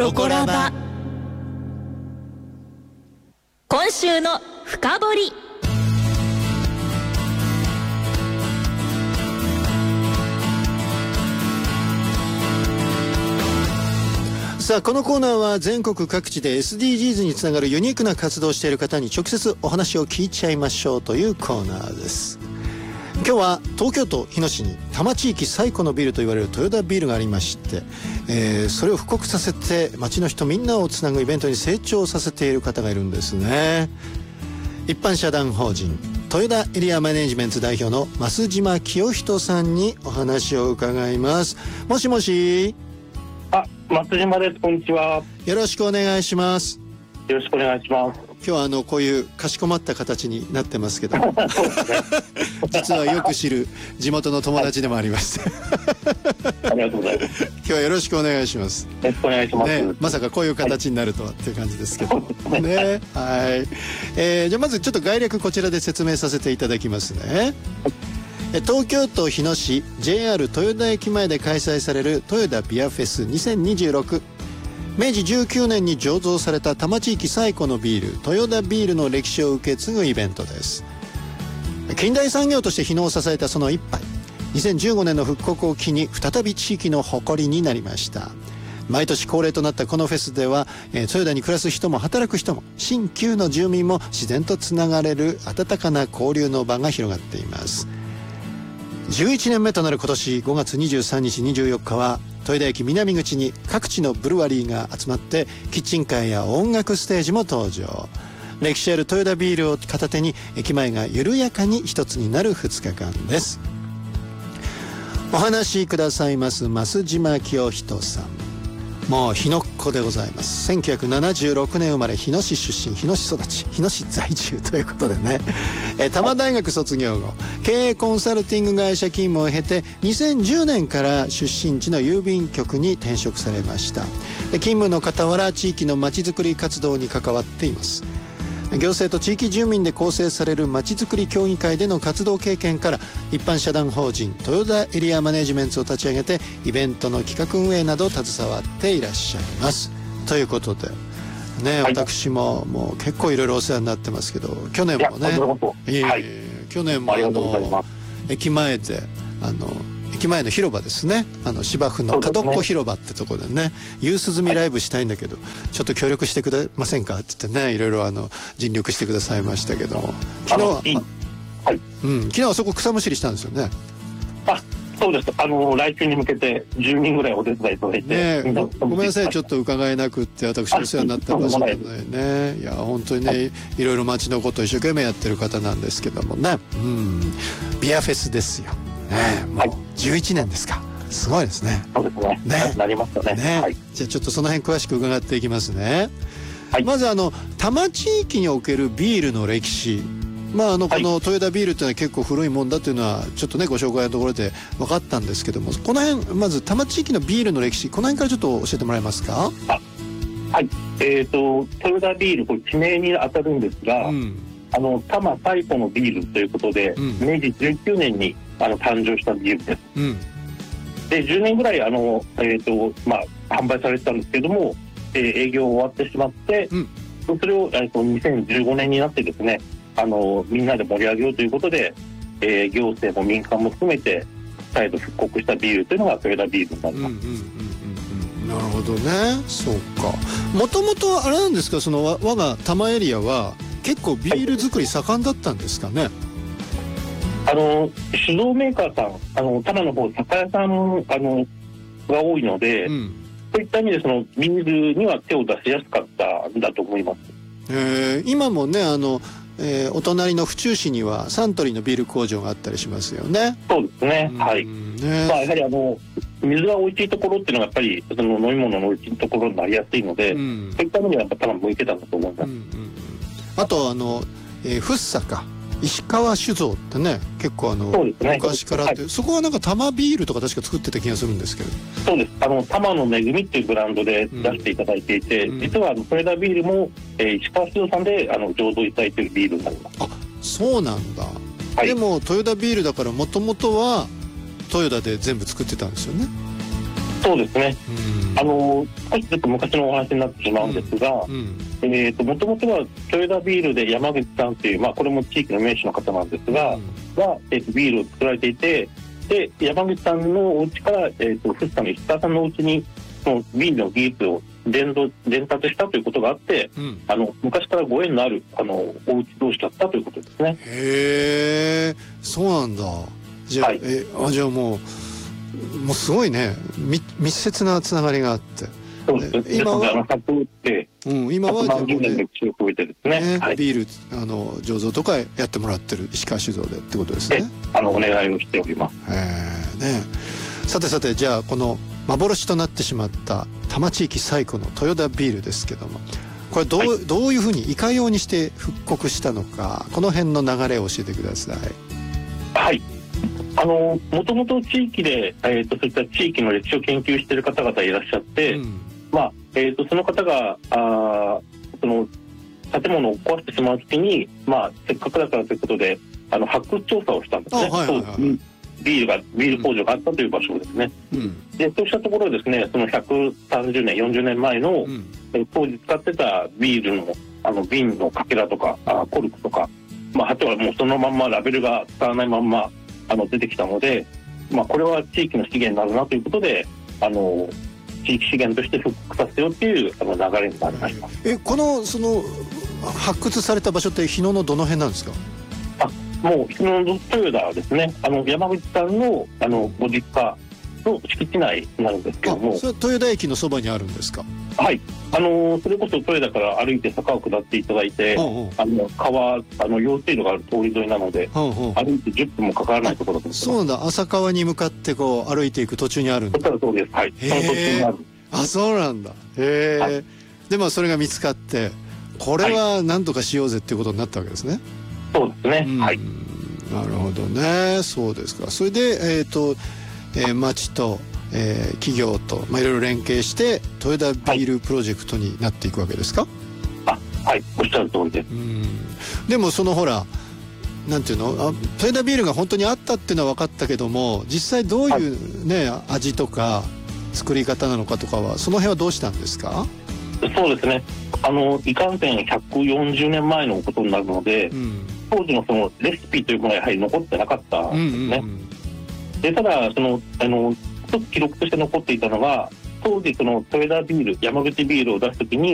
ロコラバ。今週の深掘り。 さあ、このコーナーは全国各地で SDGs につながるユニークな活動をしている方に直接お話を聞いちゃいましょうというコーナーです。今日は東京都日野市に多摩地域最古のビルと言われる豊田ビルがありまして、それを復刻させて町の人みんなをつなぐイベントに成長させている方がいるんですね。一般社団法人豊田エリアマネジメント代表の増島清人さんにお話を伺います。もしもし。 増島です。こんにちは。 よろしくお願いします。 よろしくお願いします。 今日はこういうかしこまった形になってますけどそうですね。 実はよく知る地元の友達でもありましてありがとうございます。 今日はよろしくお願いします。 よろしくお願いします。 ね、まさかこういう形になるとはっていう感じですけどね。はい。じゃあまずちょっと概略こちらで説明させていただきますね。東京都日野市 JR 豊田駅前で開催される豊田ビアフェス2026。明治19年に醸造された多摩地域最古のビール豊田ビールの歴史を受け継ぐイベントです。近代産業として日野を支えたその一杯、2015年の復刻を機に再び地域の誇りになりました。毎年恒例となったこのフェスでは、豊田に暮らす人も働く人も新旧の住民も自然とつながれる温かな交流の場が広がっています。11年目となる今年5月23日24日は豊田駅南口に各地のブルワリーが集まってキッチンカーや音楽ステージも登場。歴史ある豊田ビールを片手に駅前が緩やかに一つになる2日間です。お話しくださいます増島清人さん、もう日野っ子でございます。1976年生まれ、日野市出身、日野市育ち、日野市在住ということでね、多摩大学卒業後経営コンサルティング会社勤務を経て2010年から出身地の郵便局に転職されました。勤務の傍ら地域のまちづくり活動に関わっています。行政と地域住民で構成されるまちづくり協議会での活動経験から一般社団法人豊田エリアマネジメントを立ち上げてイベントの企画運営などを携わっていらっしゃいますということでね、はい、私ももう結構いろいろお世話になってますけど、去年もね、去年も駅前で駅前の広場ですね、芝生の角っこ広場ってところでね、夕涼みライブしたいんだけど、ちょっと協力してくれませんかって言ってね、いろいろ尽力してくださいましたけども、昨日は昨日はそこ草むしりしたんですよね。 そうです。来週に向けて10人ぐらいお手伝いいただいて、 ごめんなさい、ちょっと伺えなくって私お世話になった場所なのでね、いや本当にね、いろいろ街のことを一生懸命やってる方なんですけどもね、ビアフェスですよ。もう11年ですか。すごいですね。 そうですね。なりましたね。 じゃあちょっとその辺詳しく伺っていきますね。まず多摩地域におけるビールの歴史、この豊田ビールっていうのは結構古いもんだっていうのはちょっとねご紹介のところで分かったんですけども、この辺まず多摩地域のビールの歴史、この辺からちょっと教えてもらえますか。 はい。豊田ビール、これ地名に当たるんですが、多摩最古のビールということで、明治19年に誕生したビールです。で10年ぐらい販売されてたんですけども、営業終わってしまって、それを2015年になってですね、みんなで盛り上げようということで、行政も民間も含めて再度復刻したビールというのが豊田ビールになります。 なるほどね。そうか。もともとあれなんですか、その我が多摩エリアは結構ビール作り盛んだったんですかね。 酒造メーカーさん、多摩の方酒屋さんが多いので、そういった意味でそのビールには手を出しやすかったんだと思います。 今もねお隣の府中市にはサントリーのビール工場があったりしますよね。 そうですね。はい。やはり水が美味しいところっていうのがやっぱりその飲み物の美味しいところになりやすいので、そういった意味ではやっぱ多分向いてたんだと思います。 あと福生か石川酒造ってね、結構昔からあって、そこはなんか多摩ビールとか確か作ってた気がするんですけど。 そうです。多摩の恵みっていうブランドで出していただいていて、実は豊田ビールも、石川酒造さんで醸造いただいているビールになります。 そうなんだ。でも豊田ビールだからもともとは豊田で全部作ってたんですよね。 そうですね。少しちょっと昔のお話になってしまうんですが、もともとは豊田ビールで山口さんという、これも地域の名手の方なんですが、ビールを作られていて、で山口さんのお家から、藤田の石川さんのお家にそのビールの技術を伝達したということがあって、昔からご縁のあるお家同士だったということですね。 へえ、そうなんだ。じゃあ、じゃあもうすごいね、密接なつながりがあって。 そうです。今は今は110年歴史を超えてですね、 ビール醸造とかやってもらってる石川酒造でってことですね。 お願いをしております。 さてじゃあこの幻となってしまった多摩地域最古の豊田ビールですけども、これどういうふうにいかようにして復刻したのか、この辺の流れを教えてください。 はい。もともと地域で、そういった地域の歴史を研究している方々いらっしゃって、その方がその建物を壊してしまうときに、せっかくだからということで発掘調査をしたんですね。ビール工場があったという場所ですね。でそうしたところですね、その130年40年前の、当時使ってたビールの瓶のかけらとかコルクとか、あとはもうそのまんまラベルが使わないまんま出てきたので、これは地域の資源になるなということで地域資源として復刻させようという流れになりました。 その発掘された場所って日野のどの辺なんですか？ もう日野の豊田ですね。山口さんのご実家の敷地内になるんですけども。 それは豊田駅のそばにあるんですか？ はい。それこそ豊田から歩いて坂を下っていただいて、川用水路がある通り沿いなので、歩いて10分もかからないところだと思います。 そうなんだ。浅川に向かってこう歩いていく途中にあるんだ。 そうです。はい。その途中にある。 そうなんだ。でそれが見つかって、これは何とかしようぜっていうことになったわけですね。 そうですね。はい。 なるほどね。そうですか。それで町と企業といろいろ連携して豊田ビールプロジェクトになっていくわけですか？ はい、おっしゃる通りです。 でもほらなんていうの、豊田ビールが本当にあったっていうのは分かったけども、実際どういう味とか作り方なのかとかは、その辺はどうしたんですか？ そうですね。いかんせん140年前のことになるので、当時のそのレシピというものはやはり残ってなかったんですね。でただ一つ記録として残っていたのが、当時その豊田ビール、山口ビールを出すときに